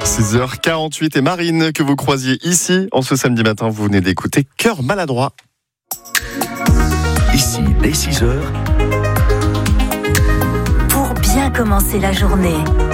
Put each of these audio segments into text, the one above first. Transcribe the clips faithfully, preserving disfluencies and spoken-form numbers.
six heures quarante-huit et Marine, que vous croisiez ici en ce samedi matin, vous venez d'écouter Cœur maladroit. Ici, dès six heures. Pour bien commencer la journée.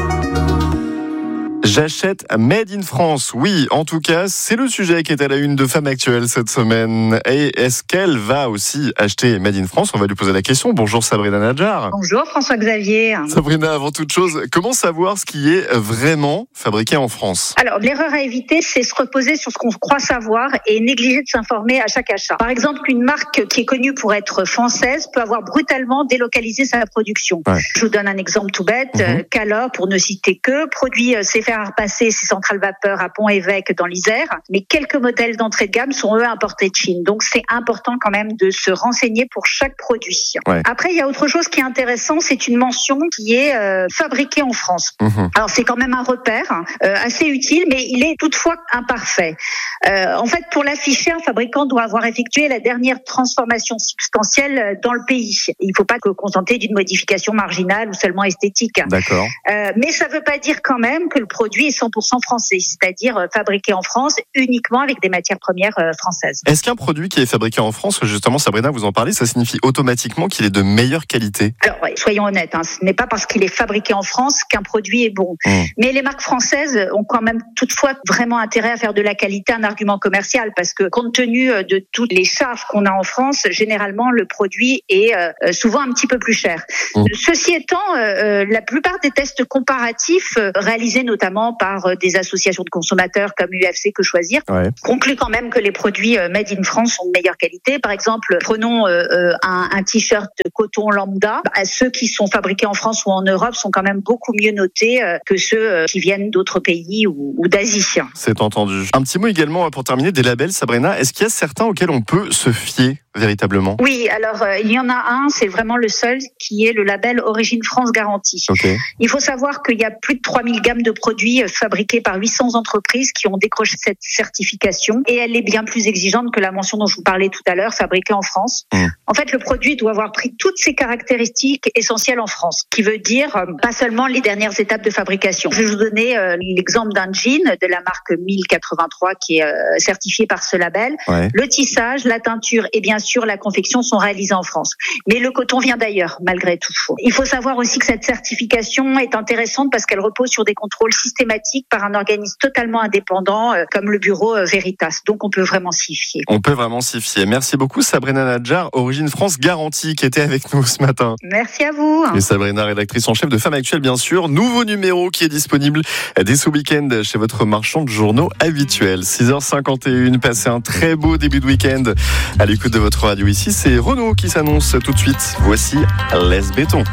J'achète Made in France. Oui, en tout cas, c'est le sujet qui est à la une de Femme Actuelle cette semaine. Et est-ce qu'elle va aussi acheter Made in France ? On va lui poser la question. Bonjour Sabrina Nadjar. Bonjour François-Xavier. Sabrina, avant toute chose, comment savoir ce qui est vraiment fabriqué en France ? Alors, l'erreur à éviter, c'est se reposer sur ce qu'on croit savoir et négliger de s'informer à chaque achat. Par exemple, une marque qui est connue pour être française peut avoir brutalement délocalisé sa production. Ouais. Je vous donne un exemple tout bête. Mm-hmm. Calor, pour ne citer que, produit ses fers à repasser ses centrales vapeur à Pont-Évêque dans l'Isère, mais quelques modèles d'entrée de gamme sont eux importés de Chine. Donc c'est important quand même de se renseigner pour chaque produit. Ouais. Après, il y a autre chose qui est intéressant, c'est une mention qui est euh, fabriquée en France. Mmh. Alors c'est quand même un repère euh, assez utile, mais il est toutefois imparfait. Euh, en fait, pour l'afficher, un fabricant doit avoir effectué la dernière transformation substantielle dans le pays. Il ne faut pas se contenter d'une modification marginale ou seulement esthétique. D'accord. Euh, mais ça ne veut pas dire quand même que le produit est cent pour cent français, c'est-à-dire fabriqué en France uniquement avec des matières premières françaises. Est-ce qu'un produit qui est fabriqué en France, justement Sabrina, vous en parlez, ça signifie automatiquement qu'il est de meilleure qualité ? Alors ouais, soyons honnêtes, hein, ce n'est pas parce qu'il est fabriqué en France qu'un produit est bon. Mmh. Mais les marques françaises ont quand même toutefois vraiment intérêt à faire de la qualité un argument commercial, parce que compte tenu de toutes les charges qu'on a en France, généralement le produit est euh, souvent un petit peu plus cher. Mmh. Ceci étant, euh, la plupart des tests comparatifs euh, réalisés notamment par des associations de consommateurs comme U F C Que Choisir, ouais. concluent quand même que les produits Made in France sont de meilleure qualité. Par exemple, prenons euh, un, un t-shirt coton lambda. Bah, ceux qui sont fabriqués en France ou en Europe sont quand même beaucoup mieux notés euh, que ceux euh, qui viennent d'autres pays ou, ou d'Asie. C'est entendu. Un petit mot également pour terminer des labels, Sabrina. Est-ce qu'il y a certains auxquels on peut se fier véritablement ? Oui, alors euh, il y en a un, c'est vraiment le seul, qui est le label Origine France Garantie. Okay. Il faut savoir qu'il y a plus de trois mille gammes de produits fabriqués par huit cents entreprises qui ont décroché cette certification, et elle est bien plus exigeante que la mention dont je vous parlais tout à l'heure, fabriquée en France. Mmh. En fait, le produit doit avoir pris toutes ses caractéristiques essentielles en France, qui veut dire euh, pas seulement les dernières étapes de fabrication. Je vais vous donner euh, l'exemple d'un jean de la marque mille quatre-vingt-trois qui est euh, certifié par ce label. Ouais. Le tissage, la teinture et bien sûr la confection sont réalisés en France. Mais le coton vient d'ailleurs, malgré tout. Il faut savoir aussi que cette certification est intéressante parce qu'elle repose sur des contrôles systématiques par un organisme totalement indépendant euh, comme le bureau euh, Veritas. Donc on peut vraiment s'y fier. On peut vraiment s'y fier. Merci beaucoup Sabrina Nadjar, Origine France Garantie, qui était avec nous ce matin. Merci à vous. Et Sabrina, rédactrice en chef de Femme Actuelle, bien sûr. Nouveau numéro qui est disponible dès ce week-end chez votre marchand de journaux habituel. six heures cinquante et une, passez un très beau début de week-end à l'écoute de votre radio. Ici, c'est Renaud qui s'annonce tout de suite. Voici Laisse Béton.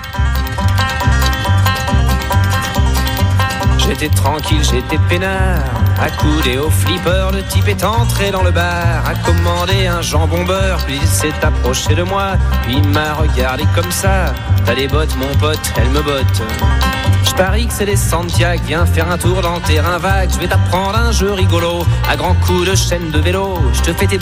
J'étais tranquille, j'étais peinard, accoudé au flipper, le type est entré dans le bar, a commandé un jambon beurre, puis il s'est approché de moi, puis il m'a regardé comme ça. T'as des bottes mon pote, elles me bottent. Je parie que c'est des Santiago, viens faire un tour dans le terrain vague, je vais t'apprendre un jeu rigolo, à grands coups de chaîne de vélo, je te fais tes